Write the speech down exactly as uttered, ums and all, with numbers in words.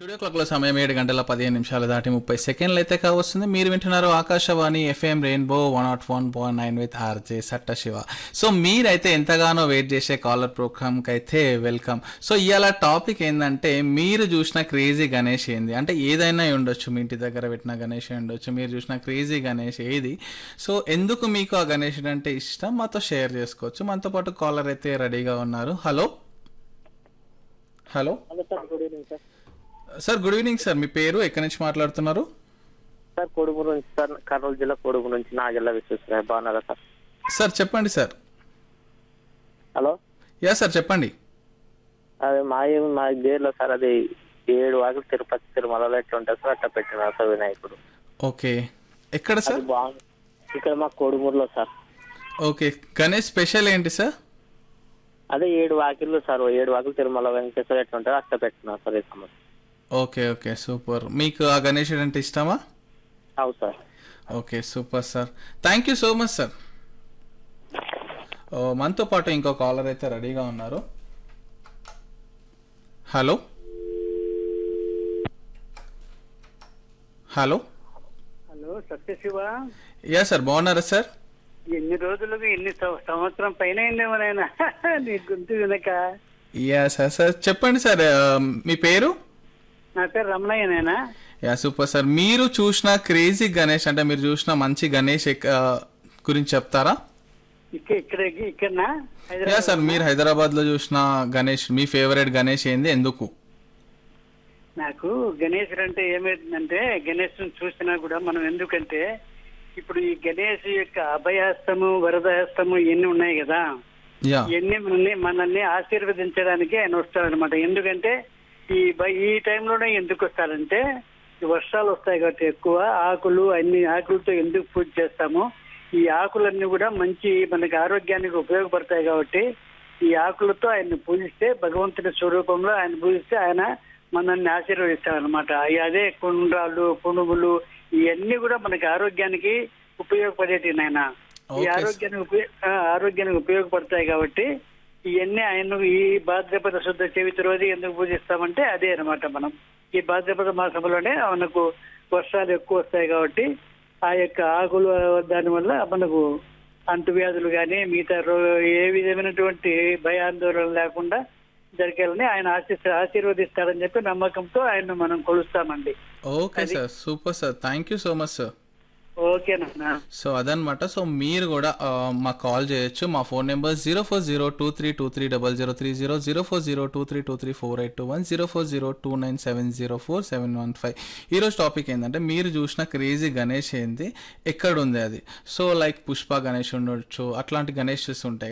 Studio క్లాక్లో సమయం ఏడు గంటల పదిహేను నిమిషాలు దాటి ముప్పై సెకండ్లు అయితే కావస్తుంది. మీరు వింటున్నారు Akashvani FM rainbow one not one point nine with RJ సట్ట Shiva. So మీరైతే ఎంతగానో వెయిట్ చేసే కాలర్ ప్రోగ్రామ్కి అయితే వెల్కమ్. సో ఇవాళ టాపిక్ ఏంటంటే మీరు చూసిన క్రేజీ గణేష్ ఏంది అంటే ఏదైనా ఉండొచ్చు, మీ ఇంటి దగ్గర పెట్టిన గణేష్ ఉండొచ్చు, మీరు చూసిన క్రేజీ గణేష్ ఏది, సో ఎందుకు మీకు ఆ గణేష్ అంటే ఇష్టం మాతో షేర్ చేసుకోవచ్చు. మనతో పాటు కాలర్ అయితే రెడీగా ఉన్నారు. Hello hello hello sir, good evening sir. Sir good evening sir, మీ పేరు ఎక్కడి నుంచి మాట్లాడుతున్నారు? సార్ కొడుమూరు నుంచి సార్, కర్నూలు జిల్లా కొడుమూరు నుంచి నాగెల్ల విశ్వేశ్వరయ్య. బాగున్నారా సార్? సార్ చెప్పండి సార్. హలో, యా సార్ చెప్పండి. అదే మా మా దేర్లో సార్, అది ఏడు వాకులు తిరుపతి తిరుమలలో ఎట్లా ఉంటుంది సార్, అట్లా పెట్టినారు సార్ వినాయకుడు. ఓకే, ఎక్కడ సార్? అది బాగుంది ఇక్కడ మా కొడుమూరులో సార్. ఓకే, గణేష్ స్పెషల్ ఏంటి సార్? అదే ఏడు వాకిళ్ళు సార్, ఏడు వాకులు తిరుమల వెంకటేశ్వర ఎట్లా ఉంటుంది అట్లా పెట్టినారు సార్ ఈ సంవత్సరం. Okay okay super. మీకు ఆ గణేష్ అంటే ఇష్టమా? అవు sir. Okay super sir, thank you so much sir. మనతో పాటు ఇంకో కాలర్ అయితే రెడీగా ఉన్నారు. Hello hello hello Satyashiva, yeah sir, బాగున్నారా సార్? ఎన్ని రోజులుగా ఎన్ని సం- సంవత్సరం పైన అయిందేమో నాయన నీ గుంతు వినక. యా సార్ సార్ చెప్పండి సార్, ఆ, మీ పేరు? నా పేరు రమణయ్య నాయన. Yeah super sir. మీరు చూసిన క్రేజీ గణేష్ అంటే మీరు చూసిన మంచి గణేష్ ఎక్- ఆ, గురించి చెప్తారా? ఇక్కడ ఇక్కడ ఇక్కడనా యా సార్, మీరు హైదరాబాద్ లో చూసిన గణేష్, మీ ఫేవరెట్ గణేష్ ఏంది, ఎందుకు? నాకు గణేశుడు అంటే ఏమైతుందంటే, గణేష్ చూసినా కూడా మనం ఎందుకంటే ఇప్పుడు ఈ గణేష్ యొక్క అభయహస్తము వరదహస్తము ఇవన్నీ ఉన్నాయి కదా, యా ఇవన్నీ మనల్ని మనల్ని ఆశీర్వదించడానికి ఆయన వస్తారనమాట. ఎందుకంటే ఈ బ- ఈ టైంలోనే ఎందుకు వస్తారంటే, ఈ వర్షాలు వస్తాయి కాబట్టి ఎక్కువ ఆకులు అన్ని ఆకులతో ఎందుకు పూజ చేస్తాము, ఈ ఆకులన్నీ కూడా మంచి మనకి ఆరోగ్యానికి ఉపయోగపడతాయి కాబట్టి ఈ ఆకులతో ఆయన్ని పూజిస్తే, భగవంతుడి స్వరూపంలో ఆయన పూజిస్తే ఆయన మనల్ని ఆశీర్వదిస్తారనమాట. అదే కుండ్రాలు పునుగులు ఇవన్నీ కూడా మనకి ఆరోగ్యానికి ఉపయోగపడేటి నాయన. ఈ Okay, sir. ఆరోగ్యానికి ఉపయోగ ఆ, ఆరోగ్యానికి ఉపయోగపడతాయి కాబట్టి ఇవన్నీ ఆయన ఈ భాద్రపద శుద్ధ చవితి రోజు ఎందుకు పూజిస్తామంటే అదే అన్నమాట. మనం ఈ భాద్రపద మాసంలోనే మనకు వర్షాలు ఎక్కువ వస్తాయి కాబట్టి ఆ యొక్క ఆకులు దానివల్ల మనకు అంటువ్యాధులు కానీ మిగతా రో ఏ విధమైనటువంటి భయాందోళన లేకుండా జరిగేయాలని ఆయన ఆశీస్ ఆశీర్వదిస్తారని చెప్పి నమ్మకంతో ఆయన మనం కొలుస్తామండి. Okay sir, super sir, thank you so much sir. ఓకేనా? సో అదనమాట. సో మీరు కూడా ఆ, మాకు కాల్ చేయొచ్చు. మా phone number zero four zero two three two three double zero three zero zero four zero two three two three four eight two one zero four zero two nine seven zero four seven one five. ఈరోజు topic ఏంటంటే మీరు చూసిన crazy Ganesh ఏంది, ఎక్కడ ఉంది అది. So like Pushpa Ganesh ఉండొచ్చు, అట్లాంటి గణేషెస్ ఉంటాయి.